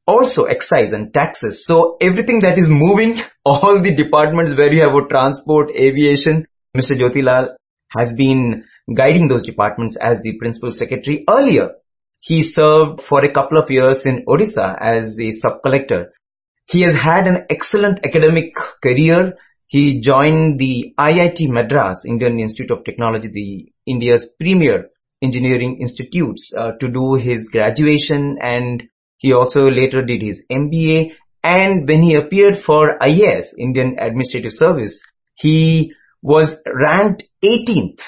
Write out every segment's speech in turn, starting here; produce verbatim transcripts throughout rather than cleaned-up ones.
also excise and taxes. So everything that is moving, all the departments where you have transport, aviation, Mister Jyotilal has been guiding those departments as the principal secretary. Earlier, he served for a couple of years in Odisha as a sub-collector. He has had an excellent academic career. He joined the I I T Madras, Indian Institute of Technology, the India's premier engineering institutes, uh, to do his graduation, and he also later did his M B A. And when he appeared for I A S, Indian Administrative Service, he was ranked eighteenth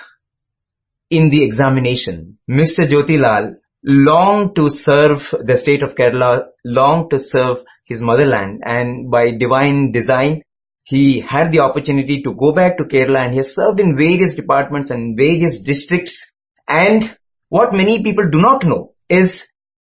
in the examination. Mister Jyotilal longed to serve the state of Kerala, longed to serve his motherland, and by divine design, he had the opportunity to go back to Kerala, and he has served in various departments and various districts. And what many people do not know is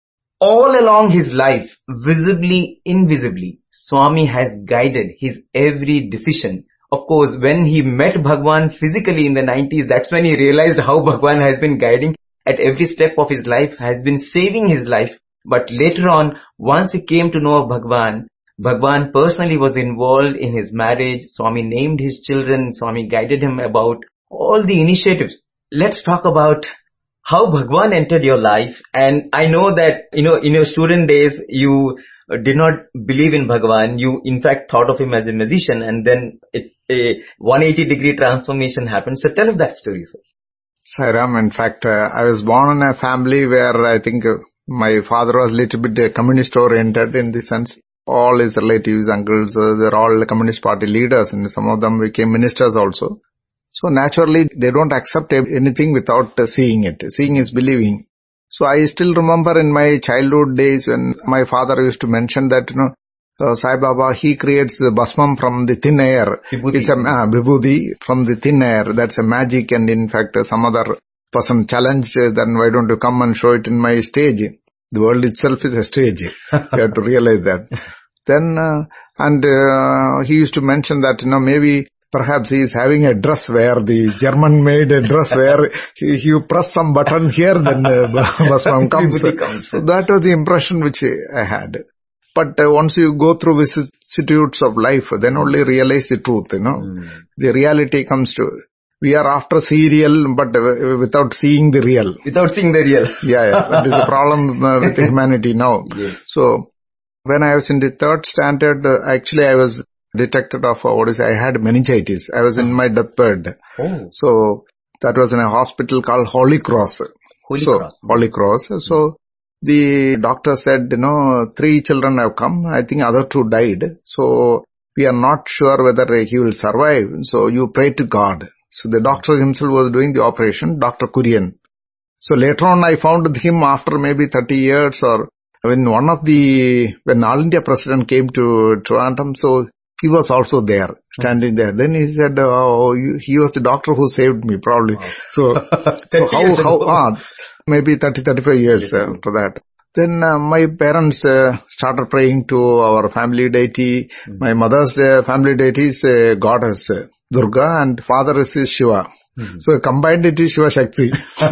all along his life, visibly, invisibly, Swami has guided his every decision. Of course, when he met Bhagwan physically in the nineties, that's when he realized how Bhagwan has been guiding at every step of his life, has been saving his life. But later on, once he came to know of Bhagwan, Bhagwan personally was involved in his marriage. Swami named his children. Swami guided him about all the initiatives. Let's talk about how Bhagwan entered your life. And I know that, you know, in your student days, you did not believe in Bhagwan. You, in fact, thought of him as a magician, and then it, a one hundred eighty degree transformation happened. So tell us that story, sir. Sairam, in fact, uh, I was born in a family where I think uh, my father was a little bit uh, communist oriented in the sense. All his relatives, uncles, uh, they're all Communist Party leaders, and some of them became ministers also. So naturally, they don't accept anything without uh, seeing it. Seeing is believing. So I still remember in my childhood days when my father used to mention that, you know, uh, Sai Baba, he creates the basmam from the thin air. Vibhuti. It's a uh, vibhuti from the thin air. That's a magic, and in fact, uh, some other person challenged, uh, then why don't you come and show it in my stage? The world itself is a stage. You have to realize that. Then, uh, and uh, he used to mention that, you know, maybe perhaps he is having a dress where the German made a dress where he, you press some button here, then uh, basmam comes. comes. So that was the impression which I had. But uh, once you go through vicissitudes of life, then only realize the truth, you know. Mm. The reality comes to... We are after serial, but uh, without seeing the real. Without seeing the real. yeah, yeah. That is the problem uh, with humanity now. Yes. So, when I was in the third standard, uh, actually I was detected of, uh, what is, I had meningitis. I was in my deathbed. Oh. So, that was in a hospital called Holy Cross. Holy so, Cross. Holy Cross. Mm-hmm. So, the doctor said, you know, three children have come. I think other two died. So, we are not sure whether he will survive. So, you pray to God. So the doctor himself was doing the operation, Doctor Kurian. So later on I found him after maybe thirty years, or when one of the, when All India President came to Trivandrum, so he was also there, standing there. Then he said, oh, he was the doctor who saved me, probably. Wow. So, so how, how, ah, maybe thirty, thirty-five years uh, after that. Then uh, my parents uh, started praying to our family deity. Mm-hmm. My mother's uh, family deity is uh, goddess uh, Durga, and father is Shiva. Mm-hmm. So combined it is Shiva Shakti.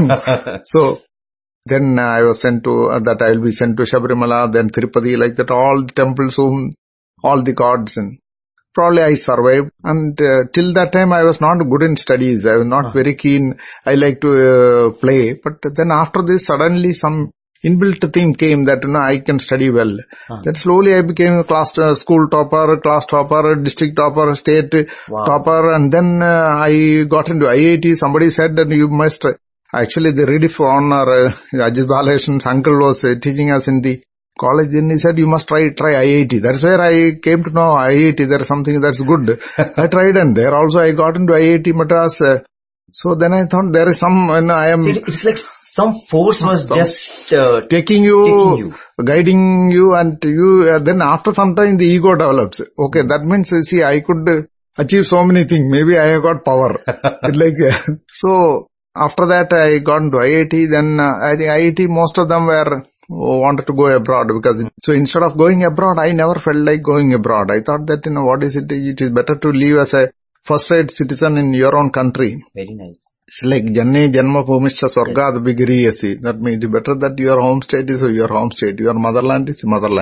So then uh, I was sent to, uh, that I will be sent to Shabarimala, then Tirupati, like that, all the temples, whom, all the gods. And probably I survived. And uh, till that time I was not good in studies. I was not uh-huh. very keen. I like to uh, play. But then after this, suddenly some inbuilt thing came that, you know, I can study well. Huh. Then slowly I became a class, uh, school topper, class topper, district topper, state wow. topper, and then uh, I got into I I T. Somebody said that you must, actually the Rediff honor, uh, Ajit Balakrishna's uncle was uh, teaching us in the college. Then he said, you must try, try I I T. That's where I came to know I I T. There is something that's good. I tried, and there also I got into I I T Madras. Uh, so then I thought there is some, you know, I am... So it's like some force was some, just uh, taking, you, taking you, guiding you, and you, uh, then after some time the ego develops. Okay, that means, see, I could uh, achieve so many things. Maybe I have got power. like uh, So, after that I got into I I T. Then uh, I think I I T, most of them were oh, wanted to go abroad, because it, so instead of going abroad, I never felt like going abroad. I thought that, you know, what is it? It is better to live as a first-rate citizen in your own country. Very nice. It's like Janne Janma Bhumischa Swarga Bigiriyasi. That means better that your home state is your home state, your motherland is motherland.